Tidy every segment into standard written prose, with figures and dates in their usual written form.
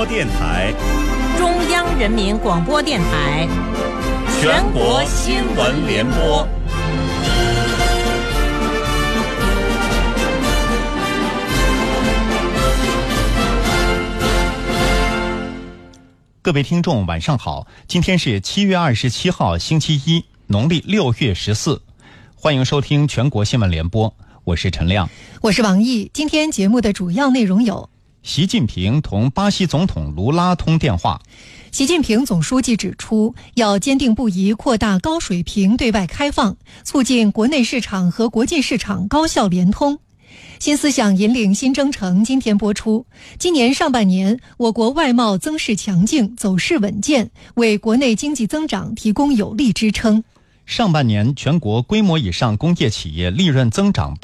播电台、 中央人民广播电台、 全国新闻联播。 各位听众晚上好，今天是7月27号星期一，农历6月14，欢迎收听全国新闻联播，我是陈亮， 我是王毅。今天节目的主要内容有： 习近平同巴西总统卢拉通电话。 习近平总书记指出，要坚定不移扩大高水平对外开放，促进国内市场和国际市场高效联通。新思想引领新征程今天播出。今年上半年，我国外贸增势强劲，走势稳健，为国内经济增长提供有力支撑。 上半年全国规模以上工业企业利润增长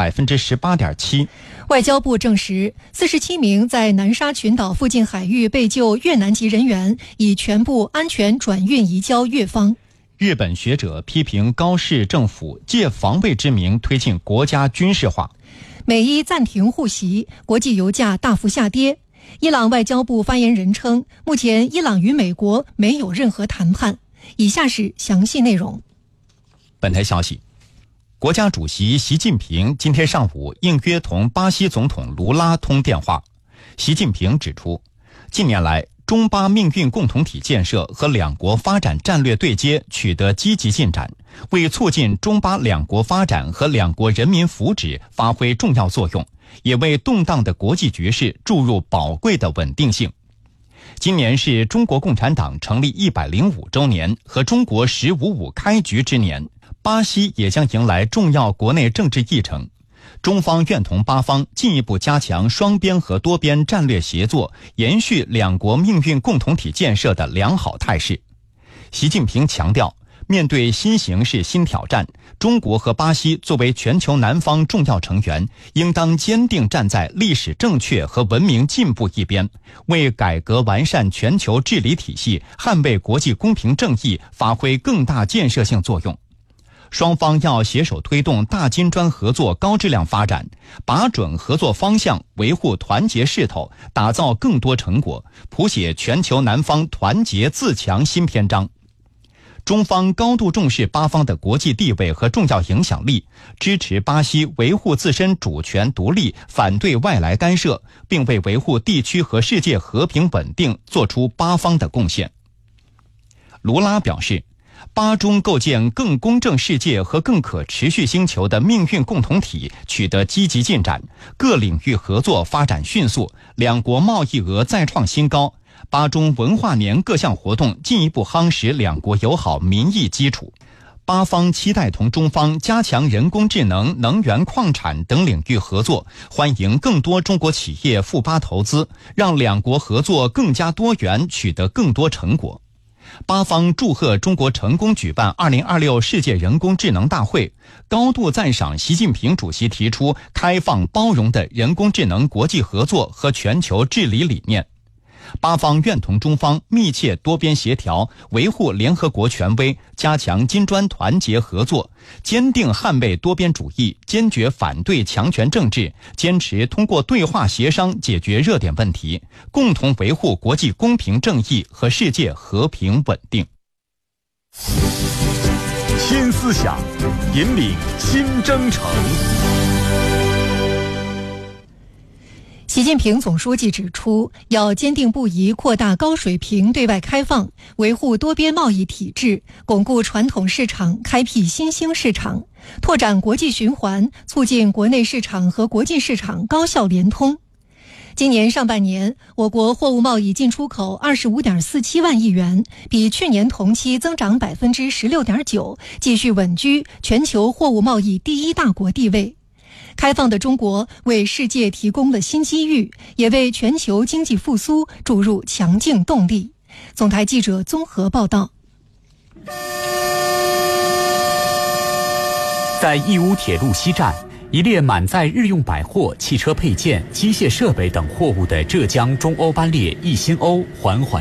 18.7%。 外交部证实，47名在南沙群岛附近海域被救越南籍人员已全部安全转运移交越方。 日本学者批评高市政府借防卫之名推进国家军事化。 美伊暂停互袭，国际油价大幅下跌。伊朗外交部发言人称，目前伊朗与美国没有任何谈判。以下是详细内容。 本台消息，国家主席习近平今天上午应约同巴西总统卢拉通电话。习近平指出，近年来中巴命运共同体建设和两国发展战略对接取得积极进展，为促进中巴两国发展和两国人民福祉发挥重要作用，也为动荡的国际局势注入宝贵的稳定性。今年是中国共产党成立105周年和中国1055开局之年，巴西也将迎来重要国内政治议程。中方愿同巴方进一步加强双边和多边战略协作，延续两国命运共同体建设的良好态势。习近平强调，面对新形势新挑战，中国和巴西作为全球南方重要成员，应当坚定站在历史正确和文明进步一边，为改革完善全球治理体系、捍卫国际公平正义发挥更大建设性作用。双方要携手推动大金砖合作高质量发展，把准合作方向，维护团结势头，打造更多成果，谱写全球南方团结自强新篇章。中方高度重视巴方的国际地位和重要影响力，支持巴西维护自身主权独立，反对外来干涉，并为维护地区和世界和平稳定做出巴方的贡献。卢拉表示，巴中构建更公正世界和更可持续星球的命运共同体取得积极进展，各领域合作发展迅速，两国贸易额再创新高。巴中文化年各项活动进一步夯实两国友好民意基础。巴方期待同中方加强人工智能、能源矿产等领域合作，欢迎更多中国企业赴巴投资，让两国合作更加多元，取得更多成果。巴方祝贺中国成功举办2026世界人工智能大会，高度赞赏习近平主席提出开放包容的人工智能国际合作和全球治理理念。巴方愿同中方密切多边协调，维护联合国权威，加强金砖团结合作，坚定捍卫多边主义，坚决反对强权政治，坚持通过对话协商解决热点问题，共同维护国际公平正义和世界和平稳定。 新思想引领新征程。 习近平总书记指出，要坚定不移扩大高水平对外开放，维护多边贸易体制，巩固传统市场，开辟新兴市场，拓展国际循环，促进国内市场和国际市场高效联通。今年上半年，我国货物贸易进出口 25.47 万亿元，比去年同期增长 16.9%， 继续稳居全球货物贸易第一大国地位。开放的中国为世界提供了新机遇，也为全球经济复苏注入强劲动力。总台记者综合报道。 在义乌铁路西站，一列满载日用百货、汽车配件、机械设备等货物的浙江中欧班列一新欧缓缓